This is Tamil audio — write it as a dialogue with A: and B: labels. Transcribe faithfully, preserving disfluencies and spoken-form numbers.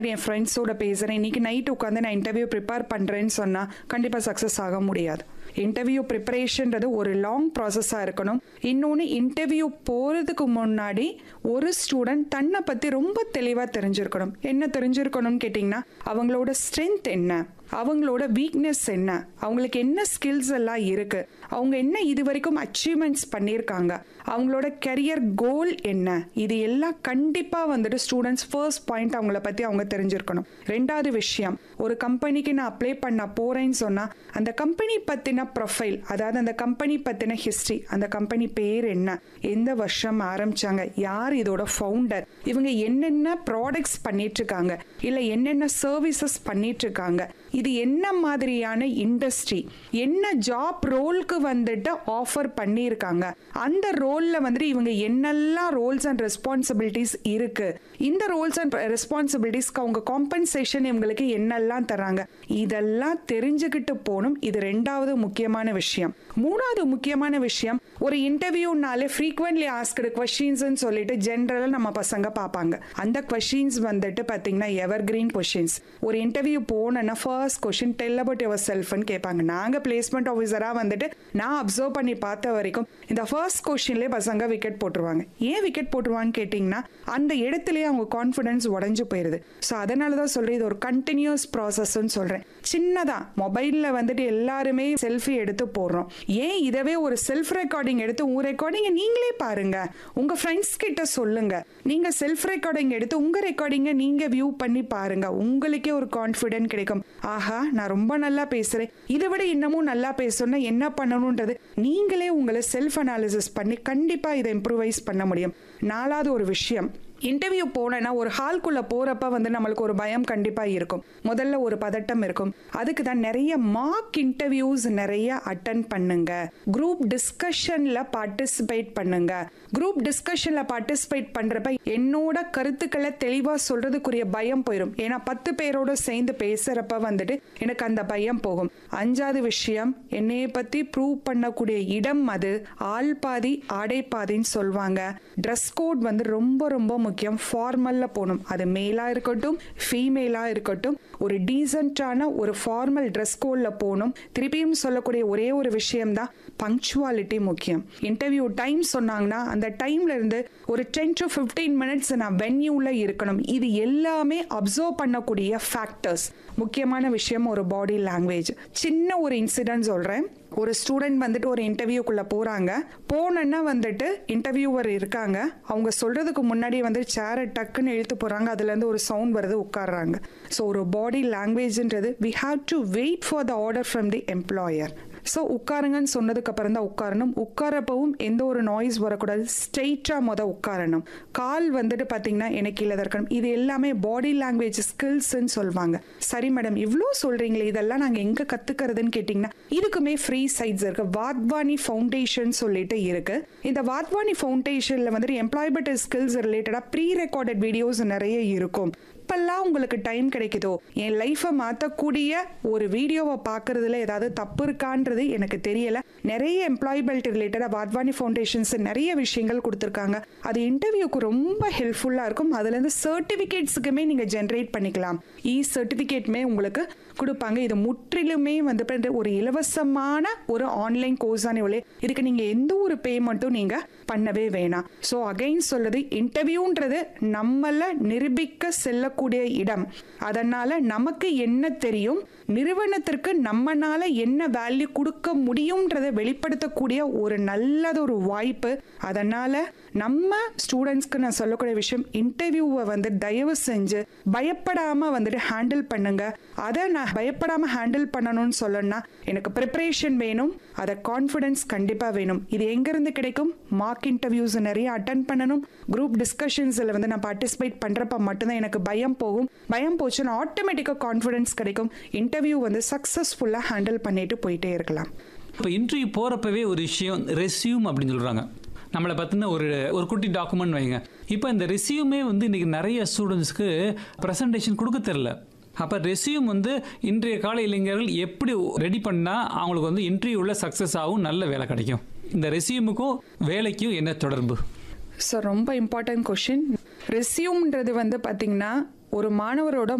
A: என் ஃப்ரெண்ட்ஸோட பேசுகிறேன், இன்னைக்கு நைட் உட்காந்து நான் இன்டர்வியூ ப்ரிப்பேர் பண்ணுறேன்னு சொன்னால் கண்டிப்பாக சக்ஸஸ் ஆக முடியாது. இன்டர்வியூ ப்ரிப்பரேஷன்றது ஒரு லாங் ப்ராசஸாக இருக்கணும். இன்னொன்று, இன்டர்வியூ போகிறதுக்கு முன்னாடி ஒரு ஸ்டூடெண்ட் தன்னை பற்றி ரொம்ப தெளிவாக தெரிஞ்சிருக்கணும். என்ன தெரிஞ்சிருக்கணும்னு கேட்டிங்கன்னா, அவங்களோட ஸ்ட்ரென்த் என்ன, அவங்களோட வீக்னஸ் என்ன, அவங்களுக்கு என்ன ஸ்கில்ஸ் எல்லாம் இருக்கு, அவங்க என்ன இது வரைக்கும் அச்சீவ்மெண்ட்ஸ் பண்ணியிருக்காங்க, அவங்களோட கெரியர் கோல் என்ன, இது எல்லாம் கண்டிப்பாக வந்துட்டு ஸ்டூடெண்ட்ஸ் ஃபர்ஸ்ட் பாயிண்ட் அவங்கள பற்றி அவங்க தெரிஞ்சிருக்கணும். ரெண்டாவது விஷயம், ஒரு கம்பெனிக்கு நான் அப்ளை பண்ண போகிறேன்னு சொன்னால் அந்த கம்பெனி பற்றின ப்ரொஃபைல், அதாவது அந்த கம்பெனி பற்றின ஹிஸ்ட்ரி, அந்த கம்பெனி பேர் என்ன, எந்த வருஷம் ஆரம்பிச்சாங்க, யார் இதோட ஃபவுண்டர், இவங்க என்னென்ன ப்ராடக்ட்ஸ் பண்ணிட்டு இருக்காங்க, இல்லை என்னென்ன சர்வீசஸ் பண்ணிட்டு இருக்காங்க, இது என்ன மாதிரியான இண்டஸ்ட்ரி, என்ன ஜாப் ரோலுக்கு வந்துட்டு ஆஃபர் பண்ணியிருக்காங்க, அந்த ரோல்ல வந்துட்டு இவங்க என்னெல்லாம் ரோல்ஸ் அண்ட் ரெஸ்பான்சிபிலிட்டிஸ் இருக்கு, இந்த ரோல்ஸ் அண்ட் ரெஸ்பான்சிபிலிட்டிஸ்க்கு அவங்க காம்பன்சேஷன் இவங்களுக்கு என்னெல்லாம் தராங்க, இதெல்லாம் தெரிஞ்சுக்கிட்டு போகணும். இது ரெண்டாவது முக்கியமான விஷயம். மூணாவது முக்கியமான விஷயம், ஒரு இன்டர்வியூனாலே ஃப்ரீக்வென்ட்லி ஆஸ்க்டு கொஸ்டின்ஸ் சொல்லிட்டு ஜென்ரலா நம்ம பசங்க பார்ப்பாங்க. அந்த கொஸ்டின்ஸ் வந்துட்டு பார்த்தீங்கன்னா எவர் கிரீன் கொஸ்டின்ஸ். ஒரு இன்டர்வியூ போனேன்னா first question tell about your செல்ஃப்னு கேட்பாங்க. நாங்கள் பிளேஸ்மெண்ட் ஆஃபீஸராக வந்துட்டு நான் அப்சர்வ் பண்ணி பார்த்த வரைக்கும் இந்த ஃபர்ஸ்ட் கொஸ்டின்லேயே பசங்க விக்கெட் போட்டுருவாங்க. ஏன் விக்கெட் போட்டுருவான்னு கேட்டிங்கன்னா, அந்த இடத்துலயே அவங்க கான்ஃபிடன்ஸ் உடஞ்சு போயிருது. ஸோ அதனால தான் சொல்கிறேன், இது ஒரு கண்டினியூஸ் ப்ராசஸ்ன்னு சொல்கிறேன். சின்னதாக மொபைலில் வந்துட்டு எல்லாருமே செல்ஃபி எடுத்து போடுறோம். ஏன் இதவே ஒரு செல்ஃப் ரெக்கார்டிங் எடுத்து உங்க ரெக்கார்டிங் நீங்களே பாருங்க, உங்க ஃப்ரெண்ட்ஸ் கிட்ட சொல்லுங்க, நீங்க செல்ஃப் ரெக்கார்டிங் எடுத்து உங்க ரெக்கார்டிங்கை நீங்க வியூ பண்ணி பாருங்க, உங்களுக்கே ஒரு கான்ஃபிடென்ட் கிடைக்கும். ஆஹா, நான் ரொம்ப நல்லா பேசுறேன், இதை விட இன்னமும் நல்லா பேசணும்னா என்ன பண்ணணும்ன்றது நீங்களே உங்களை செல்ஃப் அனாலிசிஸ் பண்ணி கண்டிப்பா இதை இம்ப்ரூவைஸ் பண்ண முடியும். நாலாவது ஒரு விஷயம், இன்டர்வியூ போனேன்னா ஒரு ஹால்குள்ள போறப்ப வந்து நம்மளுக்கு ஒரு பயம் கண்டிப்பா இருக்கும். முதல்ல ஒரு பதட்டம் இருக்கும். அதுக்கு தான் நிறைய மார்க் இன்டர்வியூஸ் நிறைய அட்டென்ட் பண்ணுங்க, குரூப் டிஸ்கஷன்ல பார்ட்டிசிபேட் பண்ணுங்க. குரூப் டிஸ்கஷன்ல பார்ட்டிசிபேட் பண்றப்ப என்னோட கருத்துக்களை தெளிவா சொல்றதுக்குரிய பயம் போயிடும். ஏன்னா பத்து பேரோட சேர்ந்து பேசுறப்ப வந்துட்டு எனக்கு அந்த பயம் போகும். அஞ்சாவது விஷயம், என்னைய பத்தி ப்ரூவ் பண்ணக்கூடிய இடம் அது. ஆள் பாதி ஆடை பாதின்னு சொல்லுவாங்க. ட்ரெஸ் கோட் வந்து ரொம்ப ரொம்ப முக்கியம். ஃபார்மல்ல போகணும். அது மேலா இருக்கட்டும் ஃபீமேலா இருக்கட்டும், ஒரு டீசென்டான ஒரு ஃபார்மல் ட்ரெஸ் கோட்ல போகணும். திருப்பியும் சொல்லக்கூடிய ஒரே ஒரு விஷயம் தான் பங்க்சுவாலிட்டி முக்கியம். இன்டர்வியூ டைம் சொன்னாங்கன்னா அந்த டைம்ல இருந்து ஒரு டென் டு ஃபிஃப்டீன் மினிட்ஸ் நான் வென்யூல இருக்கணும். இது எல்லாமே அப்சர்வ் பண்ணக்கூடிய ஃபேக்டர்ஸ். முக்கியமான விஷயம் ஒரு பாடி லாங்குவேஜ். சின்ன ஒரு இன்சிடென்ட் சொல்றேன். ஒரு ஸ்டூடெண்ட் வந்துட்டு ஒரு இன்டர்வியூக்குள்ள போறாங்க. போனோன்னா வந்துட்டு இன்டர்வியூவர் இருக்காங்க. அவங்க சொல்றதுக்கு முன்னாடி வந்து சேரை டக்குன்னு இழுத்து போறாங்க. அதுல இருந்து ஒரு சவுண்ட் வருது, உட்கார்றாங்க. ஸோ ஒரு பாடி லாங்குவேஜ்ன்றது we have to wait for the order from the employer. So உட்காருங்கன்னு சொன்னதுக்கு அப்புறம் தான் உட்காரணும். உட்காரப்பவும் எந்த ஒரு நாய்ஸ் வரக்கூடாது. ஸ்ட்ரெயிட்டா மொதல் உட்காரணும். கால் வந்துட்டு பார்த்தீங்கன்னா எனக்கு கீழே இருக்கணும். இது எல்லாமே பாடி லாங்குவேஜ் ஸ்கில்ஸ்ன்னு சொல்லுவாங்க. சரி மேடம், இவ்வளோ சொல்றீங்களே, இதெல்லாம் நாங்கள் எங்கே கத்துக்கிறதுன்னு கேட்டிங்கன்னா, இதுக்குமே ஃப்ரீ சைட்ஸ் இருக்கு. வாத்வானி ஃபவுண்டேஷன் சொல்லிட்டு இருக்கு. இந்த வாத்வானி ஃபவுண்டேஷன்ல வந்துட்டு எம்ப்ளாயபிலிட்டி ஸ்கில்ஸ் ரிலேட்டடா ப்ரீ ரெக்கார்டட் வீடியோஸ் நிறைய இருக்கும். எப்பெல்லாம் உங்களுக்கு டைம் கிடைக்குதோ, என் லைஃபை மாற்றக்கூடிய ஒரு வீடியோவை பார்க்கறதுல ஏதாவது தப்பு இருக்கான்றது எனக்கு தெரியல. நிறைய எம்ப்ளாயபிலிட்டி ரிலேட்டடாக வாத்வானி ஃபவுண்டேஷன்ஸ் நிறைய விஷயங்கள் கொடுத்துருக்காங்க. அது இன்டர்வியூக்கு ரொம்ப ஹெல்ப்ஃபுல்லாக இருக்கும். அதுலேருந்து சர்டிஃபிகேட்ஸுக்குமே நீங்கள் ஜென்ரேட் பண்ணிக்கலாம். இ சர்டிஃபிகேட்டுமே உங்களுக்கு கொடுப்பாங்க. இது முற்றிலுமே வந்து ஒரு இலவசமான ஒரு ஆன்லைன் கோர்ஸ் தான். இவ்வளோ இதுக்கு நீங்கள் எந்த ஒரு பேமெண்ட்டும் நீங்கள் பண்ணவே வேணாம். ஸோ அகைன் சொல்றது, இன்டர்வியூன்றது நம்மள நிரூபிக்க செல்லக்கூடிய இடம். அதனால நமக்கு என்ன தெரியும், நிறுவனத்திற்கு நம்மனால என்ன வேல்யூ கொடுக்க முடியும்ன்றதை வெளிப்படுத்தக்கூடிய ஒரு நல்லது ஒரு வாய்ப்பு. அதனால நம்ம ஸ்டூடெண்ட்ஸ்க்கு நான் சொல்லக்கூடிய விஷயம், இன்டர்வியூவை வந்து தயவு செஞ்சு பயப்படாம வந்துட்டு ஹேண்டில் பண்ணுங்க. அதை நான் பயப்படாம ஹேண்டில் பண்ணணும்னு சொல்லணும்னா எனக்கு ப்ரிப்பரேஷன் வேணும், அதை கான்ஃபிடன்ஸ் கண்டிப்பா வேணும். இது எங்க இருந்து கிடைக்கும்? மார்க் இன்டர்வியூஸ் நிறைய அட்டென்ட் பண்ணணும். குரூப் டிஸ்கஷன்ஸ்ல வந்து நான் பார்ட்டிசிபேட் பண்றப்ப மட்டும்தான் எனக்கு பயம் போகும். பயம் போச்சுன்னா ஆட்டோமேட்டிக்கா கான்ஃபிடன்ஸ் கிடைக்கும். இன்டர்வியூ வந்து சக்சஸ்ஃபுல்லா ஹேண்டில் பண்ணிட்டு போயிட்டே இருக்கலாம்.
B: இப்போ இன்டர்வியூ போறப்பவே ஒரு விஷயம் ரெஸ்யூம் அப்படின்னு சொல்றாங்க. நம்மளை பற்றின ஒரு ஒரு குட்டி டாக்குமெண்ட் வைங்க. இப்போ இந்த ரெஸ்யூமே வந்து இன்றைக்கி நிறைய ஸ்டூடெண்ட்ஸ்க்கு ப்ரெசன்டேஷன் கொடுக்க தெரில. அப்போ ரெஸ்யூம் வந்து இன்றைய கால இளைஞர்கள் எப்படி ரெடி பண்ணால் அவங்களுக்கு வந்து இன்டர்வியூவில் சக்ஸஸ் ஆகும், நல்ல வேலை கிடைக்கும்? இந்த ரெஸ்யூமுக்கும் வேலைக்கும் என்ன தொடர்பு?
A: ஸோ ரொம்ப இம்பார்ட்டன்ட் கொஷின். ரெஸ்யூம்ன்றது வந்து பார்த்தீங்கன்னா ஒரு மாணவரோட